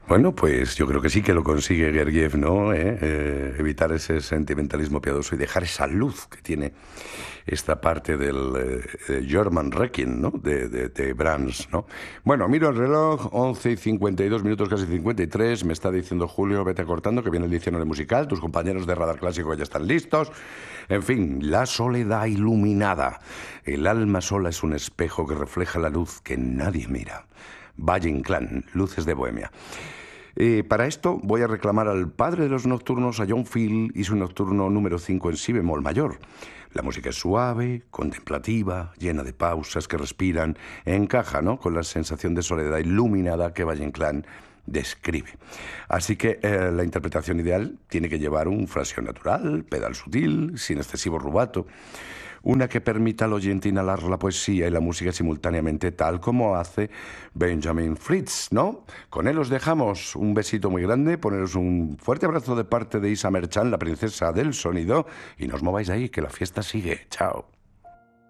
Bueno, pues yo creo que sí que lo consigue Gergiev, ¿no? Evitar ese sentimentalismo piadoso y dejar esa luz que tiene esta parte del German Requiem, ¿no? De Brahms, ¿no? Bueno, miro el reloj, 11:52 minutos, casi 53. Me está diciendo Julio, vete cortando, que viene el diccionario musical. Tus compañeros de Radar Clásico ya están listos. En fin, la soledad iluminada. El alma sola es un espejo que refleja la luz que nadie mira. Valle Inclán, Luces de Bohemia. Para esto voy a reclamar al padre de los nocturnos, a John Field, y su nocturno número 5 en si bemol mayor. La música es suave, contemplativa, llena de pausas que respiran, encaja, ¿no?, con la sensación de soledad iluminada que Valle Inclán describe. Así que la interpretación ideal tiene que llevar un fraseo natural, pedal sutil, sin excesivo rubato. Una que permita al oyente inhalar la poesía y la música simultáneamente, tal como hace Benjamin Fritz, ¿no? Con él os dejamos. Un besito muy grande, poneros un fuerte abrazo de parte de Isa Merchan, la princesa del sonido, y no os mováis ahí, que la fiesta sigue. Chao.